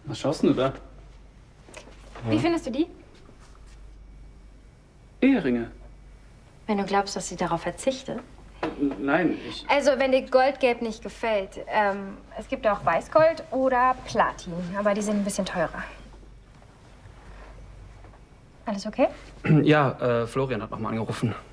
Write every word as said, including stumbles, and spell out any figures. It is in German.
Was schaust du da? Wie findest du die? Eheringe. Wenn du glaubst, dass ich darauf verzichte. Nein, ich... Also, wenn dir Goldgelb nicht gefällt, ähm, es gibt auch Weißgold oder Platin, aber die sind ein bisschen teurer. Alles okay? Ja, äh, Florian hat noch mal angerufen.